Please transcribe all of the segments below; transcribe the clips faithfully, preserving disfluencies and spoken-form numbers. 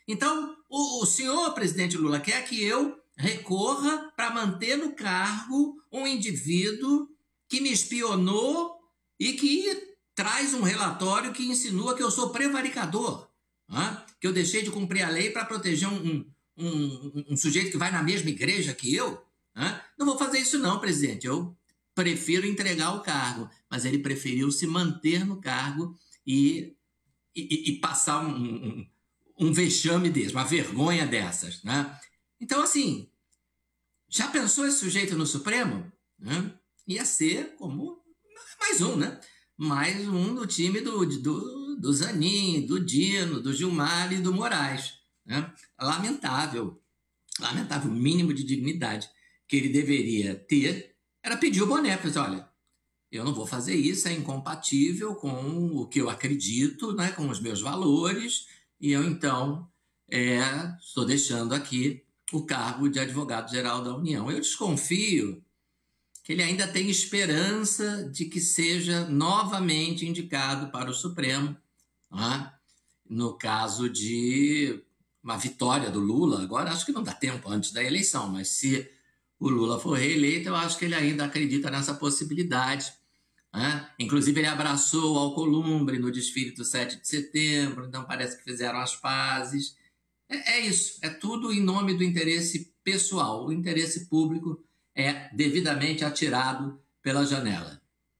Então, o, o senhor presidente Lula quer que eu recorra para manter no cargo um indivíduo que me espionou e que traz um relatório que insinua que eu sou prevaricador, né? Que eu deixei de cumprir a lei para proteger um, um, um, um sujeito que vai na mesma igreja que eu. Né? Não vou fazer isso não, presidente. Eu prefiro entregar o cargo, mas ele preferiu se manter no cargo e, e, e passar um, um, um vexame desse, uma vergonha dessas. Né? Então, assim, já pensou esse sujeito no Supremo? Né? Ia ser como mais um, né? Mais um do time do, do, do Zanin, do Dino, do Gilmar e do Moraes. Né? Lamentável, lamentável, o mínimo de dignidade que ele deveria ter era pedir o boné, para dizer, olha, eu não vou fazer isso, é incompatível com o que eu acredito, né, com os meus valores, e eu, então, é, estou deixando aqui o cargo de advogado-geral da União. Eu desconfio que ele ainda tem esperança de que seja novamente indicado para o Supremo, né, no caso de uma vitória do Lula. Agora, acho que não dá tempo antes da eleição, mas se o Lula for reeleito, eu acho que ele ainda acredita nessa possibilidade. Né? Inclusive, ele abraçou o Alcolumbre no desfile do sete de setembro, então parece que fizeram as pazes. É, é isso, é tudo em nome do interesse pessoal. O interesse público é devidamente atirado pela janela.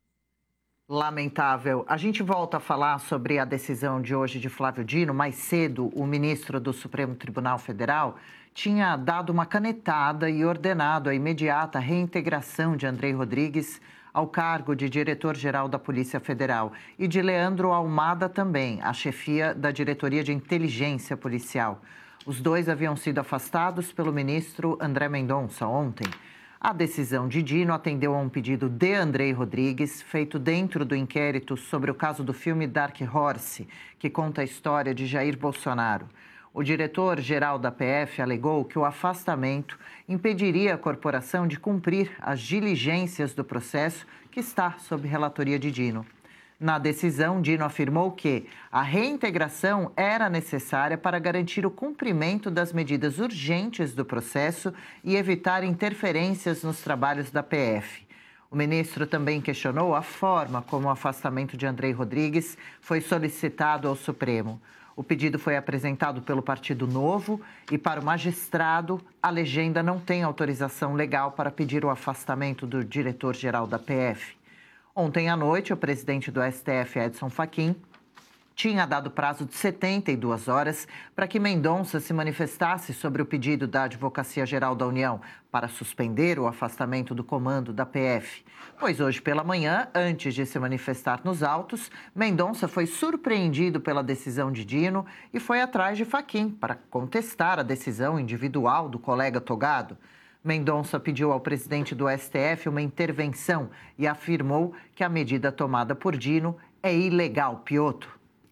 Lamentável. A gente volta a falar sobre a decisão de hoje de Flávio Dino. Mais cedo, o ministro do Supremo Tribunal Federal tinha dado uma canetada e ordenado a imediata reintegração de Andrei Rodrigues ao cargo de diretor-geral da Polícia Federal e de Leandro Almada também, a chefia da Diretoria de Inteligência Policial. Os dois haviam sido afastados pelo ministro André Mendonça ontem. A decisão de Dino atendeu a um pedido de Andrei Rodrigues, feito dentro do inquérito sobre o caso do filme Dark Horse, que conta a história de Jair Bolsonaro. O diretor-geral da P F alegou que o afastamento impediria a corporação de cumprir as diligências do processo que está sob relatoria de Dino. Na decisão, Dino afirmou que a reintegração era necessária para garantir o cumprimento das medidas urgentes do processo e evitar interferências nos trabalhos da P F. O ministro também questionou a forma como o afastamento de Andrei Rodrigues foi solicitado ao Supremo. O pedido foi apresentado pelo Partido Novo e, para o magistrado, a legenda não tem autorização legal para pedir o afastamento do diretor-geral da P F. Ontem à noite, o presidente do S T F, Edson Fachin, tinha dado prazo de setenta e duas horas para que Mendonça se manifestasse sobre o pedido da Advocacia Geral da União para suspender o afastamento do comando da P F. Pois hoje pela manhã, antes de se manifestar nos autos, Mendonça foi surpreendido pela decisão de Dino e foi atrás de Fachin para contestar a decisão individual do colega togado. Mendonça pediu ao presidente do S T F uma intervenção e afirmou que a medida tomada por Dino é ilegal. Piotr.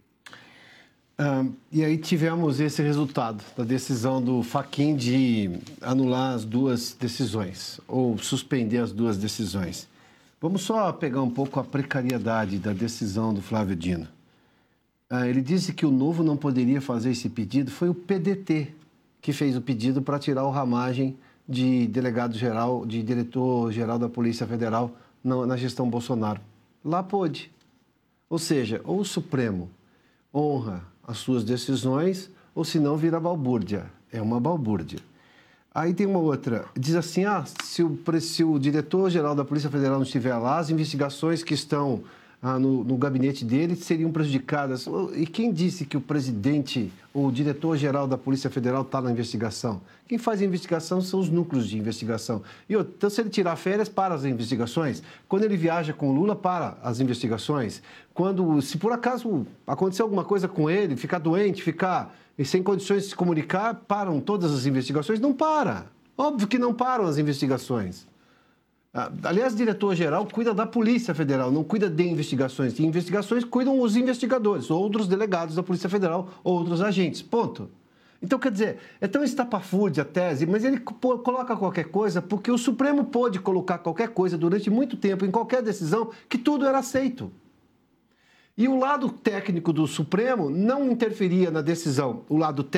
Ah, e aí tivemos esse resultado da decisão do Fachin de anular as duas decisões, ou suspender as duas decisões. Vamos só pegar um pouco a precariedade da decisão do Flávio Dino. Ah, ele disse que o Novo não poderia fazer esse pedido, foi o P D T que fez o pedido para tirar o Ramagem de delegado-geral, de diretor-geral da Polícia Federal na, na gestão Bolsonaro. Lá pôde. Ou seja, ou o Supremo honra as suas decisões, ou se não vira balbúrdia. É uma balbúrdia. Aí tem uma outra. Diz assim, ah, se o, se o diretor-geral da Polícia Federal não estiver lá, as investigações que estão ah, no, no gabinete dele seriam prejudicadas. E quem disse que o presidente ou o diretor-geral da Polícia Federal está na investigação? Quem faz a investigação são os núcleos de investigação. E outra, então, se ele tirar férias, para as investigações. Quando ele viaja com o Lula, para as investigações. Quando, se por acaso acontecer alguma coisa com ele, ficar doente, ficar sem condições de se comunicar, param todas as investigações? Não para. Óbvio que não param as investigações. Aliás, o diretor-geral cuida da Polícia Federal, não cuida de investigações. De investigações cuidam os investigadores, outros delegados da Polícia Federal, outros agentes. Ponto. Então, quer dizer, é tão estapafúrdia a tese, mas ele coloca qualquer coisa porque o Supremo pôde colocar qualquer coisa durante muito tempo, em qualquer decisão, que tudo era aceito. E o lado técnico do Supremo não interferia na decisão. O lado técnico